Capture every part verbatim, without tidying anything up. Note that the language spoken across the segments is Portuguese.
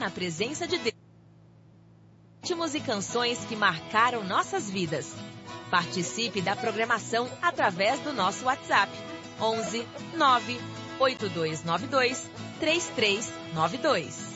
na presença de Deus. Ritmos e canções que marcaram nossas vidas. Participe da programação através do nosso WhatsApp onze nove oito dois nove dois três três nove dois.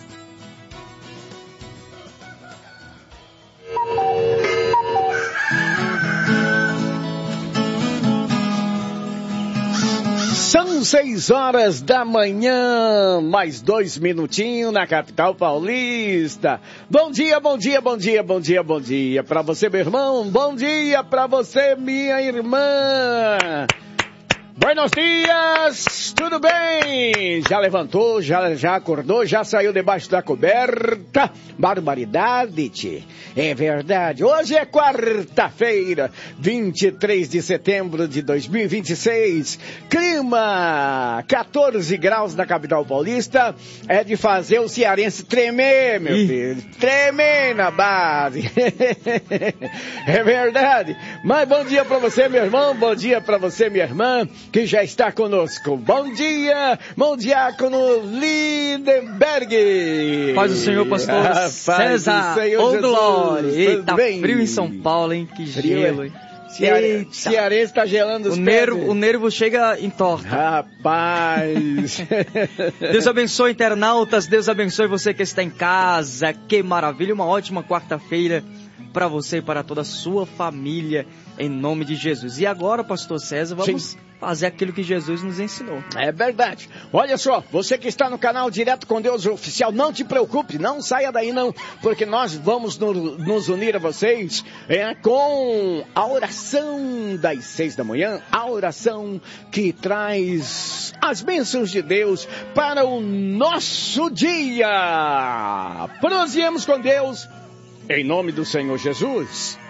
São seis horas da manhã, mais dois minutinhos na capital paulista. Bom dia, bom dia, bom dia, bom dia, bom dia para você, meu irmão. Bom dia para você, minha irmã. Buenos dias, tudo bem? Já levantou, já, já acordou, já saiu debaixo da coberta? Barbaridade, tchê. É verdade. Hoje é quarta-feira, vinte e três de setembro de dois mil e vinte e seis. Clima catorze graus na capital paulista. É de fazer o cearense tremer, meu Ih. filho. Tremer na base. É verdade. Mas bom dia pra você, meu irmão. Bom dia pra você, minha irmã, que já está conosco. Bom dia, bom diácono Lindenberg. Paz do Senhor, pastor ah, César. Ô, glória. Eita, frio em São Paulo, hein? Que frio, gelo, hein? Ceare... Cearense tá gelando os o nervo, o nervo chega em torta. Rapaz. Deus abençoe, internautas. Deus abençoe você que está em casa. Que maravilha. Uma ótima quarta-feira para você e para toda a sua família, em nome de Jesus. E agora, pastor César, vamos Sim. fazer aquilo que Jesus nos ensinou. É verdade. Olha só, você que está no canal Direto com Deus Oficial, não te preocupe, não saia daí não, porque nós vamos no, nos unir a vocês é, com a oração das seis da manhã, a oração que traz as bênçãos de Deus para o nosso dia. Prosseguimos com Deus, em nome do Senhor Jesus.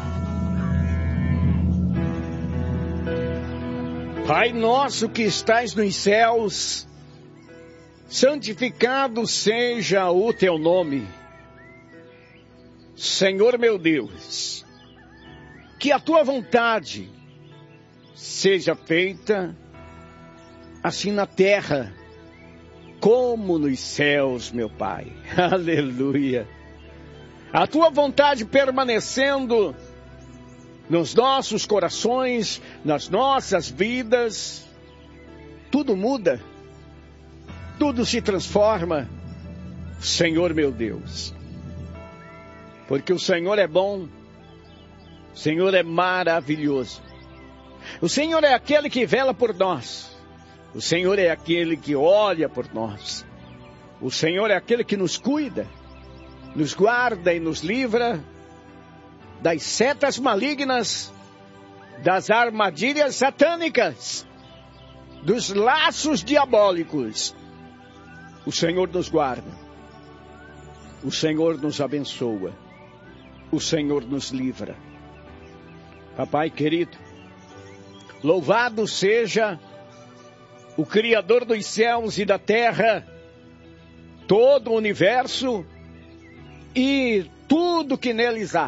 Pai nosso que estais nos céus, santificado seja o teu nome. Senhor meu Deus, que a tua vontade seja feita assim na terra como nos céus, meu Pai. Aleluia. A tua vontade permanecendo nos nossos corações, nas nossas vidas, tudo muda, tudo se transforma, Senhor meu Deus. Porque o Senhor é bom, o Senhor é maravilhoso. O Senhor é aquele que vela por nós, o Senhor é aquele que olha por nós, o Senhor é aquele que nos cuida, nos guarda e nos livra das setas malignas, das armadilhas satânicas, dos laços diabólicos. O Senhor nos guarda, o Senhor nos abençoa, o Senhor nos livra. Papai querido, louvado seja o Criador dos céus e da terra, todo o universo e tudo que neles há.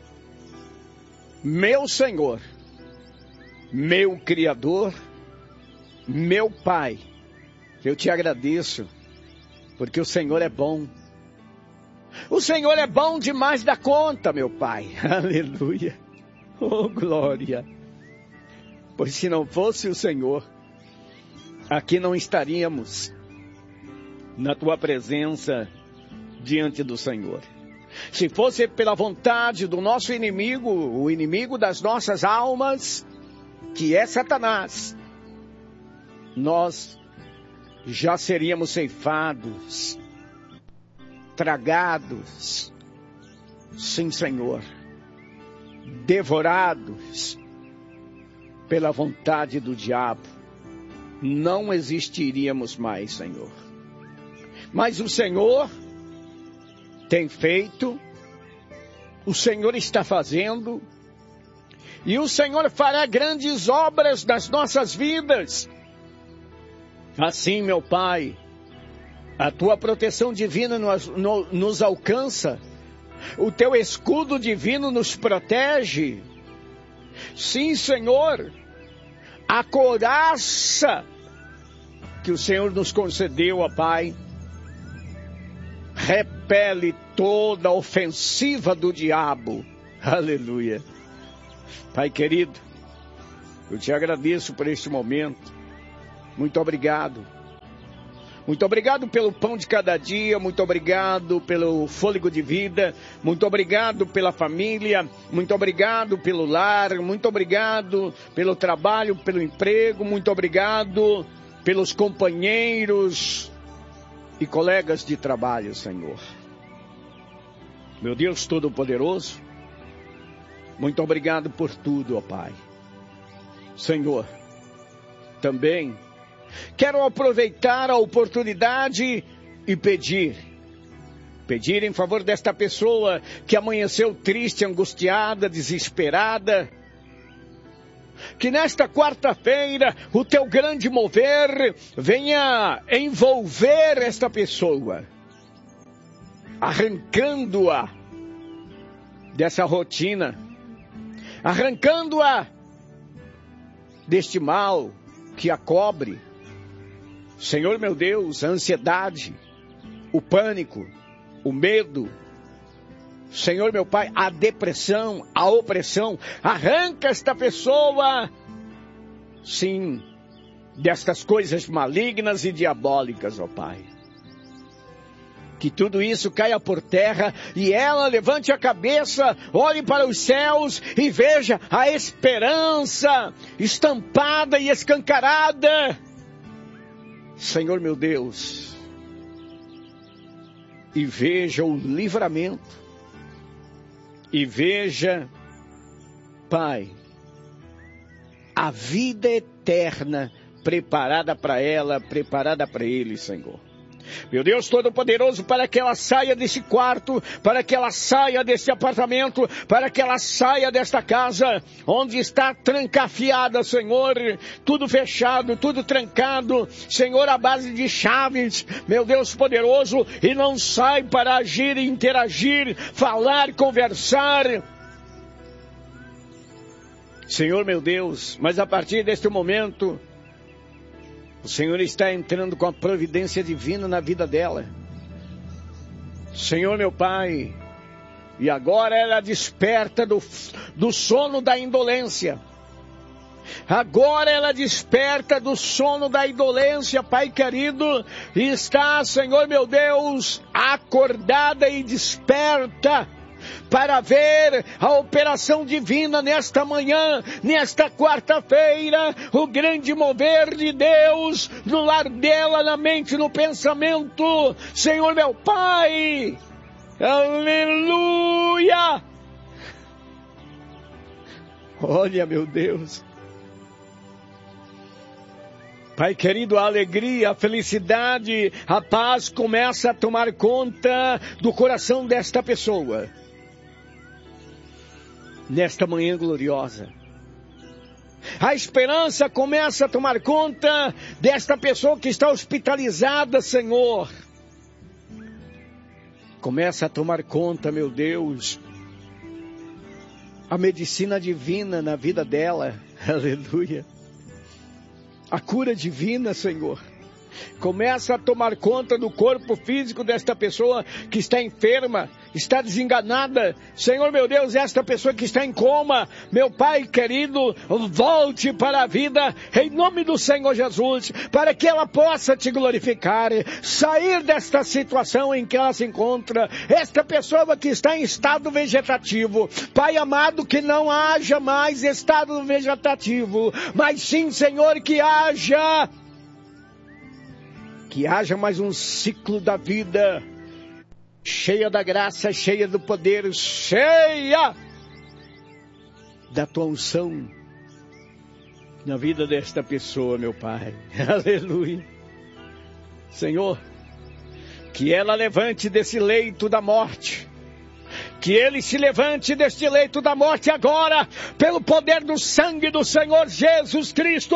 Meu Senhor, meu Criador, meu Pai, eu te agradeço, porque o Senhor é bom. O Senhor é bom demais da conta, meu Pai. Aleluia. Oh, glória. Pois se não fosse o Senhor, aqui não estaríamos na tua presença diante do Senhor. Se fosse pela vontade do nosso inimigo, o inimigo das nossas almas, que é Satanás, nós já seríamos ceifados, tragados, sim, Senhor, devorados pela vontade do diabo. Não existiríamos mais, Senhor. Mas o Senhor tem feito, o Senhor está fazendo, e o Senhor fará grandes obras nas nossas vidas. Assim, meu Pai, a tua proteção divina nos, no, nos alcança, o teu escudo divino nos protege. Sim, Senhor, a couraça que o Senhor nos concedeu, ó Pai, repele toda ofensiva do diabo. Aleluia. Pai querido, eu te agradeço por este momento. Muito obrigado. Muito obrigado pelo pão de cada dia, muito obrigado pelo fôlego de vida, muito obrigado pela família, muito obrigado pelo lar, muito obrigado pelo trabalho, pelo emprego, muito obrigado pelos companheiros e colegas de trabalho, Senhor. Meu Deus Todo-Poderoso, muito obrigado por tudo, ó Pai. Senhor, também quero aproveitar a oportunidade e pedir, pedir em favor desta pessoa que amanheceu triste, angustiada, desesperada, que nesta quarta-feira o teu grande mover venha envolver esta pessoa, arrancando-a dessa rotina, arrancando-a deste mal que a cobre. Senhor meu Deus, a ansiedade, o pânico, o medo, Senhor meu Pai, a depressão, a opressão, arranca esta pessoa, sim, destas coisas malignas e diabólicas, ó Pai. Que tudo isso caia por terra e ela levante a cabeça, olhe para os céus e veja a esperança estampada e escancarada. Senhor meu Deus, e veja o livramento, e veja, Pai, a vida eterna preparada para ela, preparada para ele, Senhor. Meu Deus Todo-Poderoso, para que ela saia desse quarto, para que ela saia desse apartamento, para que ela saia desta casa, onde está trancafiada, Senhor, tudo fechado, tudo trancado, Senhor, à base de chaves, meu Deus Poderoso, e não sai para agir, interagir, falar, conversar, Senhor meu Deus, mas a partir deste momento, o Senhor está entrando com a providência divina na vida dela. Senhor meu Pai, e agora ela desperta do, do sono da indolência. Agora ela desperta do sono da indolência, Pai querido, e está, Senhor meu Deus, acordada e desperta para ver a operação divina nesta manhã, nesta quarta-feira, o grande mover de Deus no lar dela, na mente, no pensamento. Senhor meu Pai, aleluia! Olha, meu Deus, Pai querido, a alegria, a felicidade, a paz começa a tomar conta do coração desta pessoa. Nesta manhã gloriosa, a esperança começa a tomar conta desta pessoa que está hospitalizada, Senhor. Começa a tomar conta, meu Deus, a medicina divina na vida dela, aleluia. A cura divina, Senhor, começa a tomar conta do corpo físico desta pessoa que está enferma, está desenganada. Senhor meu Deus, esta pessoa que está em coma, meu Pai querido, volte para a vida em nome do Senhor Jesus, para que ela possa te glorificar, sair desta situação em que ela se encontra, esta pessoa que está em estado vegetativo. Pai amado, que não haja mais estado vegetativo, mas sim, Senhor, que haja Que haja mais um ciclo da vida, cheia da graça, cheia do poder, cheia da tua unção na vida desta pessoa, meu Pai. Aleluia. Senhor, que ela levante desse leito da morte, que ele se levante deste leito da morte agora, pelo poder do sangue do Senhor Jesus Cristo.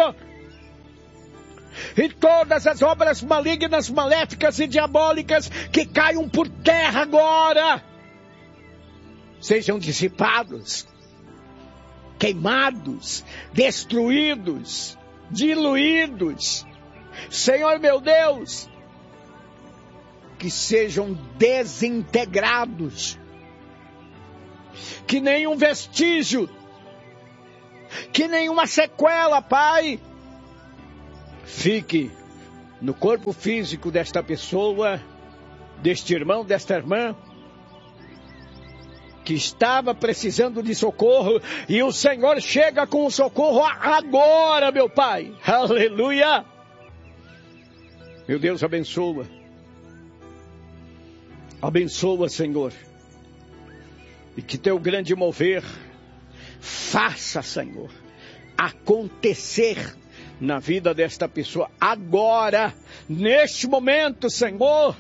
E todas as obras malignas, maléficas e diabólicas que caiam por terra agora, sejam dissipados, queimados, destruídos, diluídos. Senhor meu Deus, que sejam desintegrados, que nenhum vestígio, que nenhuma sequela, Pai, fique no corpo físico desta pessoa, deste irmão, desta irmã, que estava precisando de socorro, e o Senhor chega com o socorro agora, meu Pai. Aleluia! Meu Deus, abençoa. Abençoa, Senhor. E que teu grande mover faça, Senhor, acontecer na vida desta pessoa agora, neste momento, Senhor.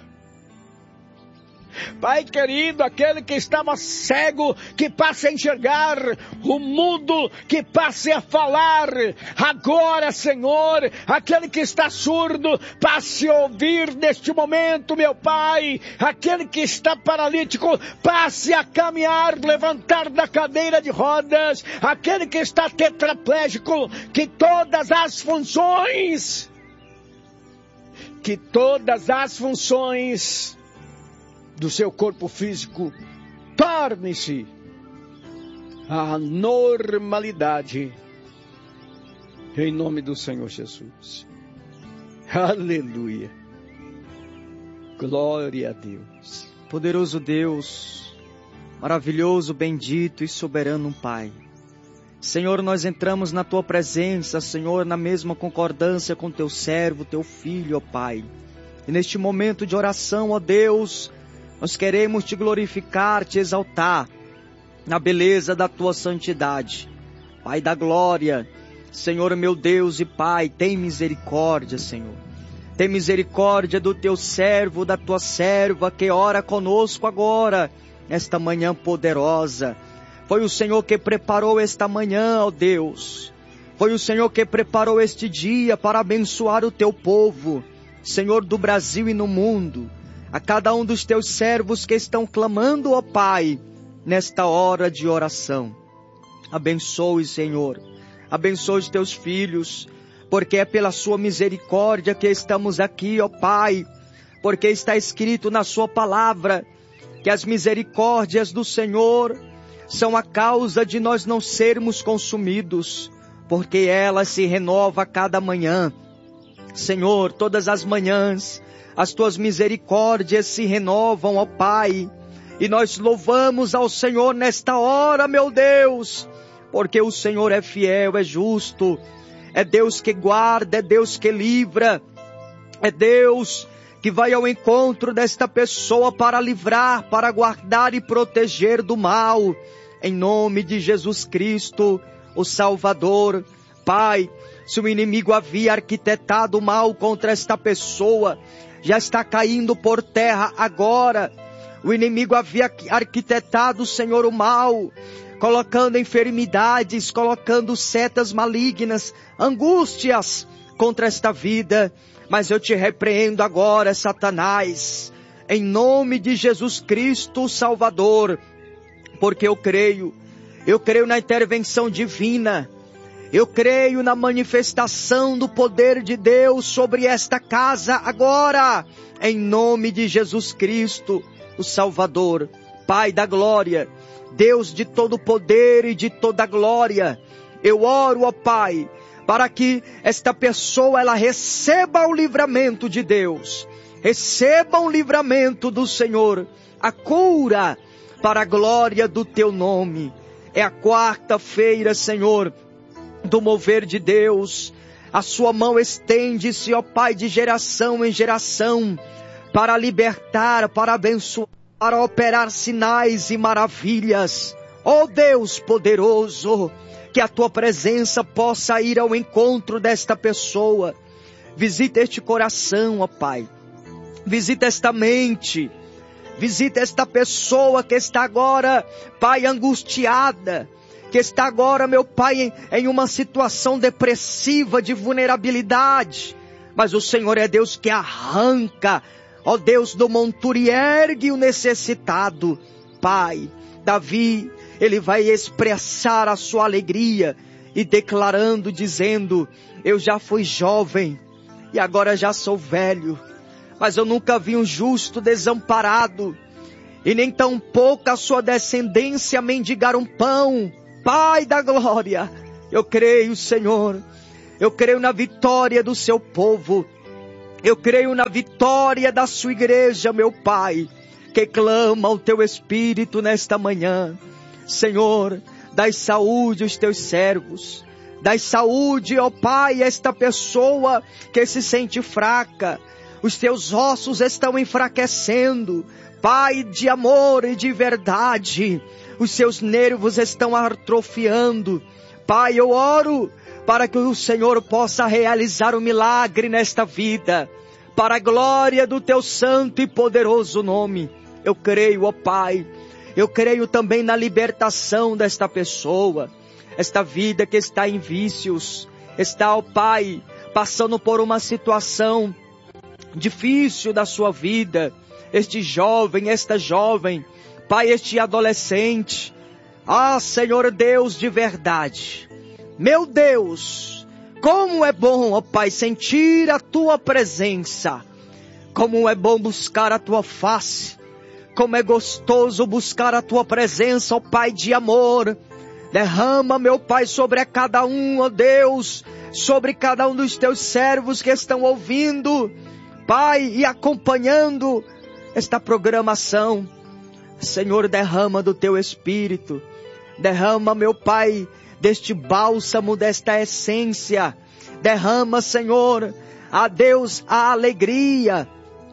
Pai querido, aquele que estava cego, que passe a enxergar, o mudo, que passe a falar, agora, Senhor, aquele que está surdo, passe a ouvir neste momento, meu Pai, aquele que está paralítico, passe a caminhar, levantar da cadeira de rodas, aquele que está tetraplégico, que todas as funções, que todas as funções do seu corpo físico torne-se a normalidade, em nome do Senhor Jesus. Aleluia. Glória a Deus. Poderoso Deus, maravilhoso, bendito e soberano Pai. Senhor, nós entramos na Tua presença, Senhor, na mesma concordância com Teu servo, Teu filho, ó Pai. E neste momento de oração, ó Deus, nós queremos Te glorificar, Te exaltar, na beleza da Tua santidade. Pai da glória, Senhor meu Deus e Pai, tem misericórdia, Senhor. Tem misericórdia do Teu servo, da Tua serva, que ora conosco agora, esta manhã poderosa. Foi o Senhor que preparou esta manhã, ó Deus. Foi o Senhor que preparou este dia para abençoar o Teu povo, Senhor, do Brasil e no mundo. A cada um dos Teus servos que estão clamando, ó Pai, nesta hora de oração. Abençoe, Senhor. Abençoe os Teus filhos, porque é pela Sua misericórdia que estamos aqui, ó Pai. Porque está escrito na Sua palavra que as misericórdias do Senhor são a causa de nós não sermos consumidos, porque ela se renova a cada manhã. Senhor, todas as manhãs as Tuas misericórdias se renovam, ó Pai, e nós louvamos ao Senhor nesta hora, meu Deus, porque o Senhor é fiel, é justo, é Deus que guarda, é Deus que livra, é Deus que vai ao encontro desta pessoa para livrar, para guardar e proteger do mal, em nome de Jesus Cristo, o Salvador. Pai, se o inimigo havia arquitetado o mal contra esta pessoa, já está caindo por terra agora. O inimigo havia arquitetado, Senhor, o mal, colocando enfermidades, colocando setas malignas, angústias contra esta vida. Mas eu te repreendo agora, Satanás, em nome de Jesus Cristo, o Salvador, porque eu creio, eu creio na intervenção divina, eu creio na manifestação do poder de Deus sobre esta casa agora, em nome de Jesus Cristo, o Salvador, Pai da glória, Deus de todo poder e de toda glória. Eu oro, ó Pai, para que esta pessoa ela receba o livramento de Deus, receba o livramento do Senhor, a cura para a glória do Teu nome. É a quarta-feira, Senhor, do mover de Deus. A Sua mão estende-se, ó Pai, de geração em geração, para libertar, para abençoar, para operar sinais e maravilhas. Ó Deus poderoso, que a Tua presença possa ir ao encontro desta pessoa. Visita este coração, ó Pai. Visita esta mente. Visita esta pessoa que está agora, Pai, angustiada, que está agora, meu Pai, em, em uma situação depressiva, de vulnerabilidade. Mas o Senhor é Deus que arranca, ó Deus do monturo, e ergue o necessitado. Pai, Davi, ele vai expressar a sua alegria e declarando, dizendo: eu já fui jovem e agora já sou velho, mas eu nunca vi um justo desamparado, e nem tampouco a sua descendência mendigar um pão. Pai da glória, eu creio, Senhor, eu creio na vitória do seu povo, eu creio na vitória da sua igreja, meu Pai, que clama o teu Espírito nesta manhã. Senhor, dai saúde aos teus servos, dai saúde, ó Pai, a esta pessoa que se sente fraca, os teus ossos estão enfraquecendo, Pai de amor e de verdade, os seus nervos estão atrofiando. Pai, eu oro para que o Senhor possa realizar um milagre nesta vida, para a glória do teu santo e poderoso nome. Eu creio, ó Pai, eu creio também na libertação desta pessoa, esta vida que está em vícios, está, ó Pai, passando por uma situação difícil da sua vida, este jovem, esta jovem, Pai, este adolescente. Ah, Senhor Deus de verdade, meu Deus, como é bom, ó Pai, sentir a tua presença, como é bom buscar a tua face, como é gostoso buscar a tua presença, ó Pai de amor. Derrama, meu Pai, sobre cada um, ó Deus, sobre cada um dos teus servos que estão ouvindo, Pai, e acompanhando esta programação. Senhor, derrama do teu Espírito, derrama, meu Pai, deste bálsamo, desta essência, derrama, Senhor, a Deus, a alegria,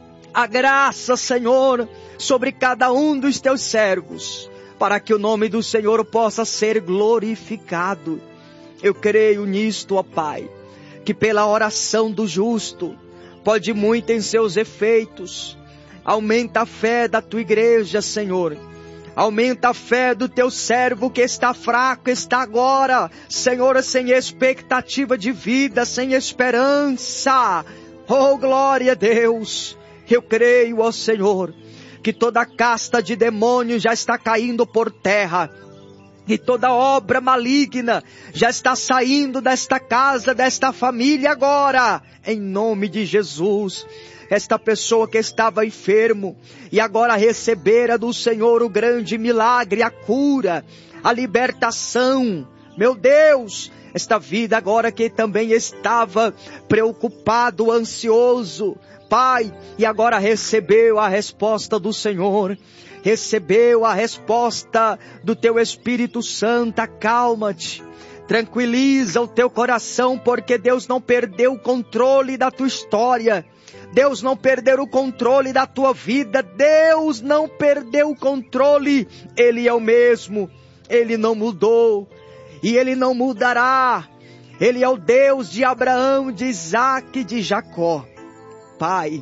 a graça, Senhor, sobre cada um dos teus servos, para que o nome do Senhor possa ser glorificado. Eu creio nisto, ó Pai, que pela oração do justo, pode muito em seus efeitos. Aumenta a fé da tua igreja, Senhor. Aumenta a fé do teu servo que está fraco, está agora, Senhor, sem expectativa de vida, sem esperança. Oh, glória a Deus. Eu creio, ó Senhor, que toda casta de demônios já está caindo por terra, e toda obra maligna já está saindo desta casa, desta família agora, em nome de Jesus. Esta pessoa que estava enfermo e agora recebera do Senhor o grande milagre, a cura, a libertação. Meu Deus, esta vida agora que também estava preocupado, ansioso, Pai, e agora recebeu a resposta do Senhor, recebeu a resposta do teu Espírito Santo. Acalma-te, tranquiliza o teu coração, porque Deus não perdeu o controle da tua história. Deus não perdeu o controle da tua vida, Deus não perdeu o controle, Ele é o mesmo, Ele não mudou, e Ele não mudará. Ele é o Deus de Abraão, de Isaque e de Jacó. Pai,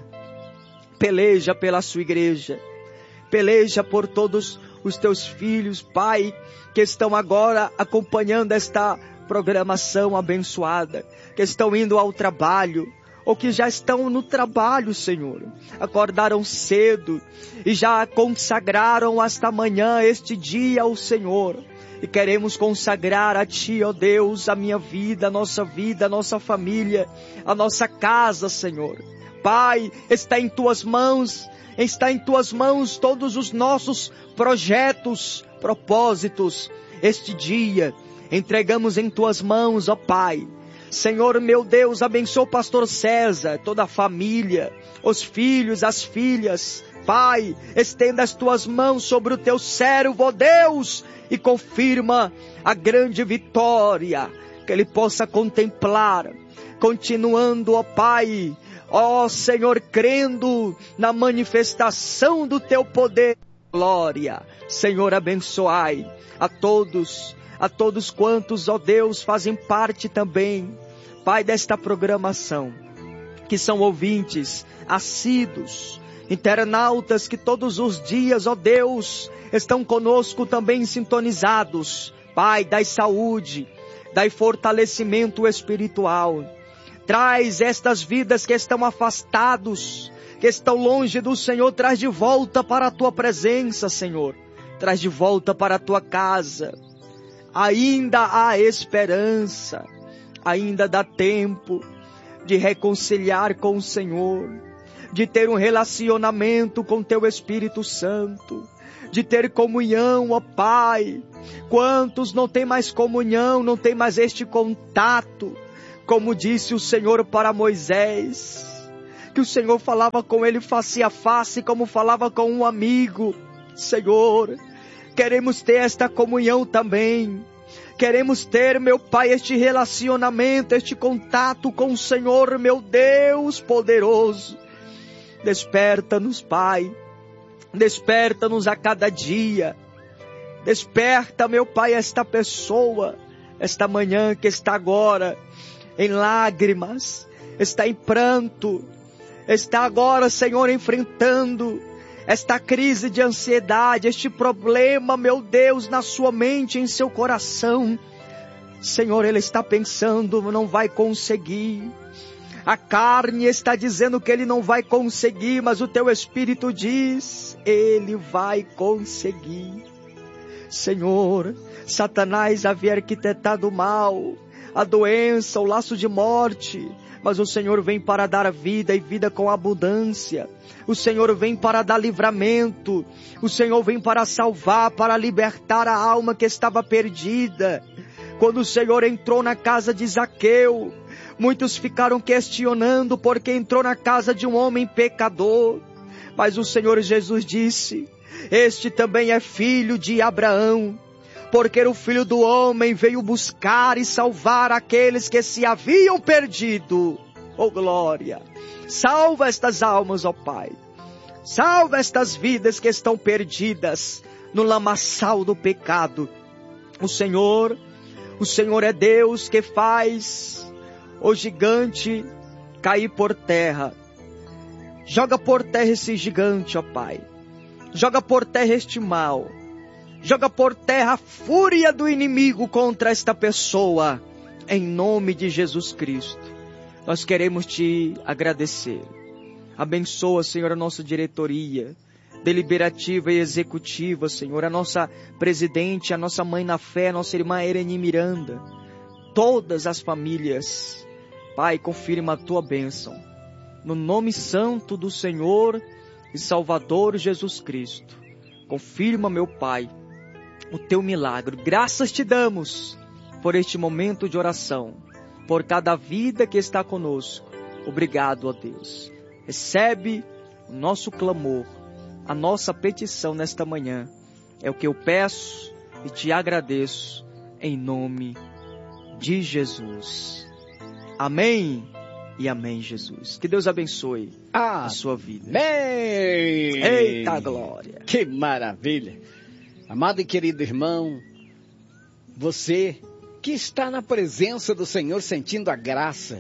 peleja pela sua igreja, peleja por todos os teus filhos, Pai, que estão agora acompanhando esta programação abençoada, que estão indo ao trabalho, ou que já estão no trabalho, Senhor, acordaram cedo e já consagraram esta manhã, este dia ao Senhor, e queremos consagrar a Ti, ó Deus, a minha vida, a nossa vida, a nossa família, a nossa casa, Senhor. Pai, está em Tuas mãos, está em Tuas mãos todos os nossos projetos, propósitos. Este dia entregamos em Tuas mãos, ó Pai. Senhor, meu Deus, abençoa o pastor César, toda a família, os filhos, as filhas. Pai, estenda as Tuas mãos sobre o Teu servo, ó Deus, e confirma a grande vitória, que ele possa contemplar, continuando, ó Pai, ó Senhor, crendo na manifestação do Teu poder. Glória, Senhor, abençoai a todos, a todos quantos, ó Deus, fazem parte também, Pai, desta programação, que são ouvintes, assíduos, internautas que todos os dias, ó Deus, estão conosco também sintonizados. Pai, dai saúde, dai fortalecimento espiritual. Traz estas vidas que estão afastados, que estão longe do Senhor, traz de volta para a Tua presença, Senhor. Traz de volta para a Tua casa. Ainda há esperança, ainda dá tempo de reconciliar com o Senhor, de ter um relacionamento com Teu Espírito Santo, de ter comunhão, ó Pai. Quantos não tem mais comunhão, não tem mais este contato, como disse o Senhor para Moisés, que o Senhor falava com ele face a face, como falava com um amigo. Senhor, queremos ter esta comunhão também. Queremos ter, meu Pai, este relacionamento, este contato com o Senhor, meu Deus poderoso. Desperta-nos, Pai. Desperta-nos a cada dia. Desperta, meu Pai, esta pessoa, esta manhã que está agora em lágrimas, está em pranto, está agora, Senhor, enfrentando esta crise de ansiedade, este problema, meu Deus, na sua mente, em seu coração. Senhor, ele está pensando, não vai conseguir. A carne está dizendo que ele não vai conseguir, mas o teu Espírito diz, ele vai conseguir. Senhor, Satanás havia arquitetado o mal, a doença, o laço de morte, mas o Senhor vem para dar vida e vida com abundância. O Senhor vem para dar livramento. O Senhor vem para salvar, para libertar a alma que estava perdida. Quando o Senhor entrou na casa de Zaqueu, muitos ficaram questionando porque entrou na casa de um homem pecador. Mas o Senhor Jesus disse, este também é filho de Abraão, porque o Filho do Homem veio buscar e salvar aqueles que se haviam perdido. Oh glória! Salva estas almas, ó Pai. Salva estas vidas que estão perdidas no lamaçal do pecado. O Senhor, o Senhor é Deus que faz o gigante cair por terra. Joga por terra esse gigante, ó Pai. Joga por terra este mal. Joga por terra a fúria do inimigo contra esta pessoa. Em nome de Jesus Cristo. Nós queremos te agradecer. Abençoa, Senhor, a nossa diretoria deliberativa e executiva, Senhor, a nossa presidente, a nossa mãe na fé, a nossa irmã Ereni Miranda, todas as famílias. Pai, confirma a tua bênção. No nome santo do Senhor e Salvador Jesus Cristo. Confirma, meu Pai, o teu milagre. Graças te damos por este momento de oração, por cada vida que está conosco. Obrigado, ó Deus. Recebe o nosso clamor, a nossa petição nesta manhã. É o que eu peço e te agradeço em nome de Jesus. Amém e amém, Jesus. Que Deus abençoe ah, a sua vida. Amém. Eita glória. Que maravilha. Amado e querido irmão, você que está na presença do Senhor, sentindo a graça,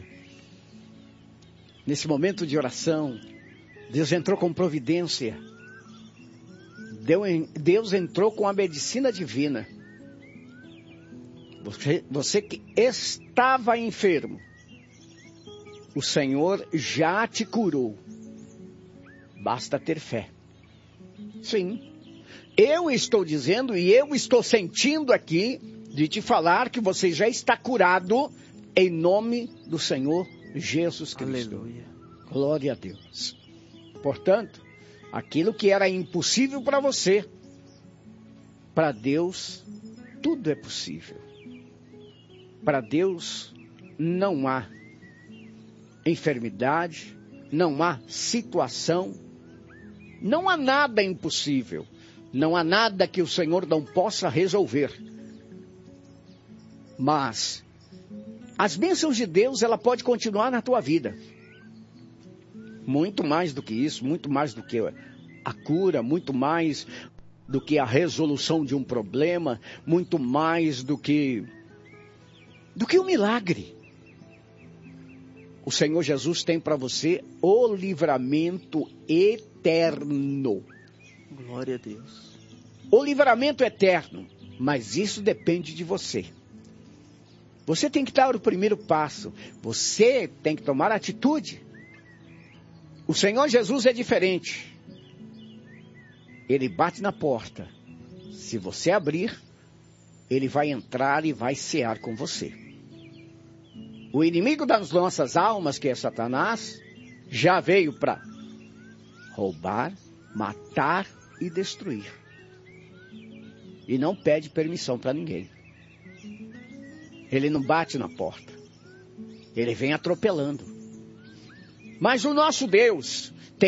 nesse momento de oração, Deus entrou com providência, Deus entrou com a medicina divina. Você, você que estava enfermo, o Senhor já te curou, basta ter fé. Sim, eu estou dizendo e eu estou sentindo aqui, de te falar que você já está curado em nome do Senhor Jesus Cristo. Aleluia. Glória a Deus. Portanto, aquilo que era impossível para você, para Deus, tudo é possível. Para Deus não há enfermidade, não há situação, não há nada impossível, não há nada que o Senhor não possa resolver. Mas as bênçãos de Deus, ela pode continuar na tua vida. Muito mais do que isso, muito mais do que a cura, muito mais do que a resolução de um problema, muito mais do que do que o milagre. O Senhor Jesus tem para você o livramento eterno. Glória a Deus. O livramento eterno, mas isso depende de você. Você tem que dar o primeiro passo. Você tem que tomar atitude. O Senhor Jesus é diferente. Ele bate na porta. Se você abrir, Ele vai entrar e vai cear com você. O inimigo das nossas almas, que é Satanás, já veio para roubar, matar e destruir. E não pede permissão para ninguém. Ele não bate na porta. Ele vem atropelando. Mas o nosso Deus